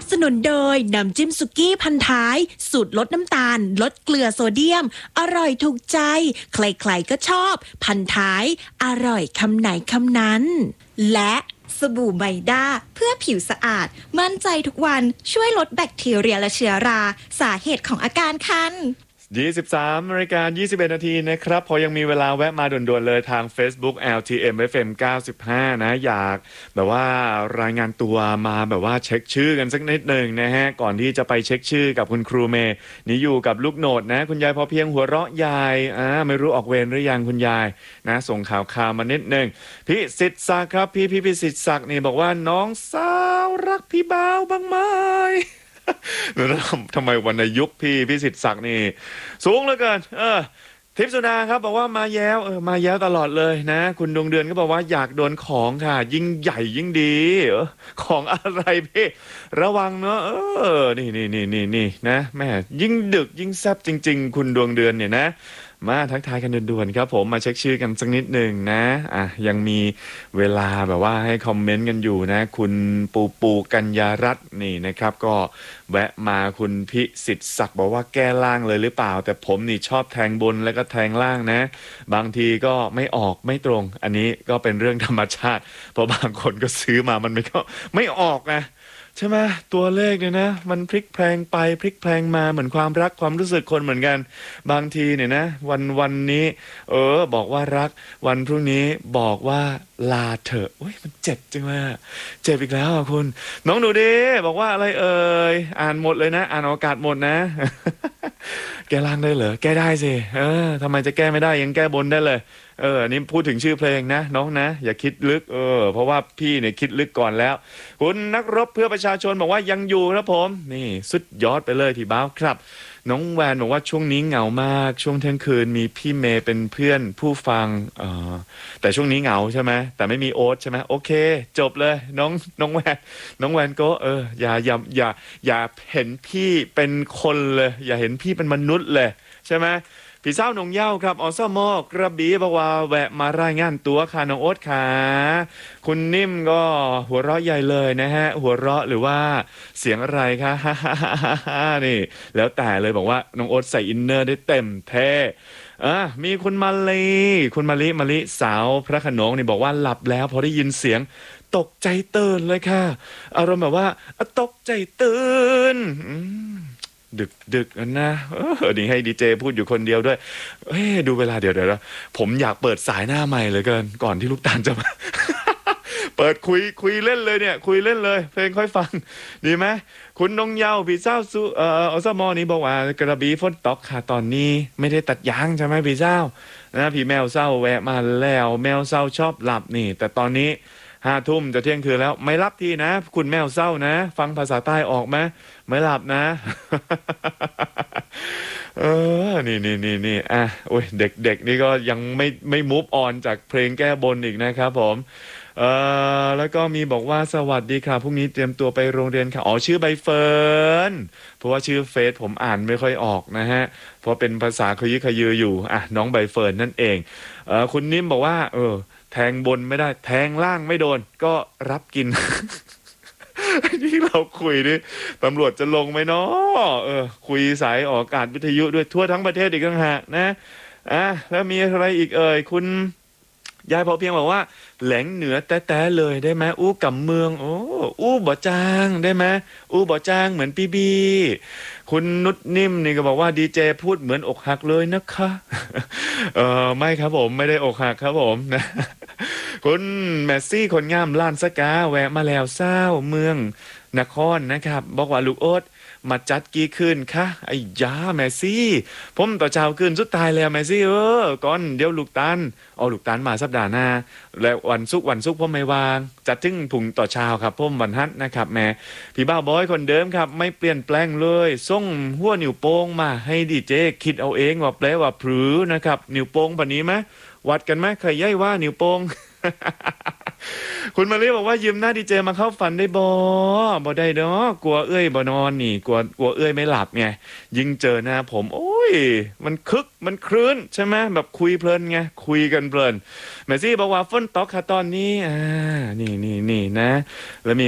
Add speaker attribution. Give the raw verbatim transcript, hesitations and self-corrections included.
Speaker 1: สนุนโดยน้ำจิ้มสุกี้พันท้ายสูตรลดน้ำตาลลดเกลือโซเดียมอร่อยถูกใจใครๆก็ชอบพันท้ายอร่อยคำไหนคำนั้นและ
Speaker 2: สบู่ไมด้าเพื่อผิวสะอาดมั่นใจทุกวันช่วยลดแบคทีเรียและเชื้อราสาเหตุของอาการคัน
Speaker 3: ยี่สิบสามนาฬิกายี่สิบเอ็ดนาทีนะครับพอยังมีเวลาแวะมาด่วนๆเลยทาง Facebook แอล ที เอ็ม เอฟ เอ็ม เก้าสิบห้านะอยากแบบว่ารายงานตัวมาแบบว่าเช็คชื่อกันสักนิดหนึ่งนะฮะก่อนที่จะไปเช็คชื่อกับคุณครูเมย์นี่อยู่กับลูกโหนดนะคุณยายพอเพียงหัวเราะยายอ่าไม่รู้ออกเวรหรือยังคุณยายนะส่งข่าวข่าวมานิดหนึ่งพี่สิทธิ์ศักดิ์ครับพี่พี่พิสิทธิ์ศักดิ์นี่บอกว่าน้องสาวรักพี่บ่าวบ้างไหมแล้วทำไมวรรณยุกต์พี่พิสิทธิ์ศักดิ์นี่สูงเหลือเกินเออทิพย์สุดาครับบอกว่ามาแย้วเออมาแย้วตลอดเลยนะคุณดวงเดือนก็บอกว่าอยากโดนของค่ะยิ่งใหญ่ยิ่งดีเออของอะไรพี่ระวังเนาะเออนี่นี่นี่นี่นี่นะแม่ยิ่งดึกยิ่งแซ่บจริงๆคุณดวงเดือนเนี่ยนะมาทักทายกันด่วนๆครับผมมาเช็คชื่อกันสักนิดหนึ่งนะอ่ะยังมีเวลาแบบว่าให้คอมเมนต์กันอยู่นะคุณปูปูกัญญารัตน์นี่นะครับก็แวะมาคุณพิสิทธิ์ศักดิ์บอกว่าแก้ล่างเลยหรือเปล่าแต่ผมนี่ชอบแทงบนแล้วก็แทงล่างนะบางทีก็ไม่ออกไม่ตรงอันนี้ก็เป็นเรื่องธรรมชาติเพราะบางคนก็ซื้อมามันไม่ก็ไม่ออกนะใช่ไหมตัวเลขเนี่ยนะมันพลิกแพลงไปพลิกแพลงมาเหมือนความรักความรู้สึกคนเหมือนกันบางทีเนี่ยนะวันวันนี้เออบอกว่ารักวันพรุ่งนี้บอกว่าลาเถอะโอ้ยมันเจ็บจังเลยเจ็บอีกแล้วอ่ะคุณน้องหนูดีบอกว่าอะไรเอ่ยอ่านหมดเลยนะอ่านอากาศหมดนะ แก้ล่างได้เหรอแก้ได้สิเออทำไมจะแก้ไม่ได้ยังแก้บนได้เลยเออนี่พูดถึงชื่อเพลงนะน้องนะอย่าคิดลึกเออเพราะว่าพี่เนี่ยคิดลึกก่อนแล้วคุณนักรบเพื่อประชาชนบอกว่ายังอยู่ครับผมนี่สุดยอดไปเลยที่บ้าวครับน้องแวนบอกว่าช่วงนี้เหงามากช่วงเที่ยงคืนมีพี่เมย์เป็นเพื่อนผู้ฟังเออแต่ช่วงนี้เหงาใช่ไหมแต่ไม่มีโอ๊ตใช่ไหมโอเคจบเลยน้องน้องแวนน้องแวนก็เอออย่าอย่าอย่าอย่าเห็นพี่เป็นคนเลยอย่าเห็นพี่เป็นมนุษย์เลยใช่ไหมพี่เศร้าหนงเย้าครับอสมกระบี่บอกว่าแวะมารายงานตัวค่ะน้องโอ๊ตขาคุณนิ่มก็หัวเราะใหญ่เลยนะฮะหัวเราะหรือว่าเสียงอะไรคะฮ่าฮ่าฮ่าฮ่านี่แล้วแต่เลยบอกว่าน้องโอ๊ตใส่อินเนอร์ได้เต็มเท่อ่ะมีคุณมาลีคุณมาลีมาลีสาวพระโขนงนี่บอกว่าหลับแล้วพอได้ยินเสียงตกใจตื่นเลยค่ะอารมณ์แบบว่าตกใจตื่นดึกดึกนะเออนี่ให้ดีเจพูดอยู่คนเดียวด้วยเฮ้ดูเวลาเดี๋ยวเดี๋ยวผมอยากเปิดสายหน้าใหม่เลยเกินก่อนที่ลูกตาลจะมา เปิดคุยคุยเล่นเลยเนี่ยคุยเล่นเลยเพลงค่อยฟังดีไหมคุณนงเยาพี่เจ้าสุเอ่ออสมอนี้บอกว่ากระบี่ฝนตกค่ะตอนนี้ไม่ได้ตัดยางใช่ไหมพี่เจ้านะพี่แมวเศร้าแวะมาแล้วแมวเศร้าชอบหลับนี่แต่ตอนนี้ห้าทุ่มจะเที่ยงคืนแล้วไม่รับทีนะคุณแมวเศร้านะฟังภาษาใต้ออกไหมไม่หลับนะ เออนี่นี่นี่นี่อ่ะโอ้ยเด็กๆนี่ก็ยังไม่ไม่มูฟออนจากเพลงแก้บนอีกนะครับผมเออแล้วก็มีบอกว่าสวัสดีค่ะพรุ่งนี้เตรียมตัวไปโรงเรียนค่ะอ๋อชื่อใบเฟิร์นเพราะว่าชื่อเฟซผมอ่านไม่ค่อยออกนะฮะเพราะเป็นภาษาขยี้ขยืออยู่อ่ะน้องใบเฟิร์นนั่นเองเออคุณนิ่มบอกว่าเออแทงบนไม่ได้แทงล่างไม่โดนก็รับกิน ที่เราคุยนี่ตำรวจจะลงไหมเนาะเออคุยสายออกอากาศวิทยุด้วยทั่วทั้งประเทศอีกต่างหากนะอ่ะแล้วมีอะไรอีกเอ่ยคุณยายพอเพียงบอกว่าแหลงเหนือแต้ๆเลยได้ไหมอู้กับเมืองโอ้อู้บ่จางได้ไหมอู้บ่จางเหมือนพี่บีคุณนุชนิ่มนี่ก็บอกว่าดีเจพูดเหมือนอกหักเลยนะคะเออไม่ครับผมไม่ได้อกหักครับผมนะคุณแมสซี่คนงามล้านสกาแวะมาแล้วเศร้าเมืองนครนะครับบอกว่าลูกโอ๊ตมาจัดกี่คืนคะไอ้ยาแมสซี่ผมต่อเช้าคืนสุดท้ายแล้วแมสซี่เออก่อนเดี๋ยวลูกตาลเอาลูกตาลมาสัปดาห์หน้าแล้ววันศุกร์วันศุกร์ผมไม่วางจัดถึงถุงต่อเช้าครับผมวันฮัทนะครับแม่พี่บ้าบอยคนเดิมครับไม่เปลี่ยนแปลงเลยส่งหัวนิ้วโป้งมาให้ดีเจคิดเอาเองว่าแปลว่าพรือนะครับนิ้วโป้งแบบนี้ไหมวัดกันไหมใครย่ายว่านิ้วโป้ง คุณมาลีบอกว่ายืมหน้าดีเจมาเข้าฝันได้บ่บ่ได้เนาะกลัวเอ้ยบ่นอนนี่กลัวกลัวเอ้ยไม่หลับไงยิ่งเจอหน้าผมโอ้ยมันคึกมันครื้นใช่ไหมแบบคุยเพลินไงคุยกันเพลินแมซี่บอกว่าฝนตกค่ะตอนนี้อ่านี่นี่นี่นะแล้วมี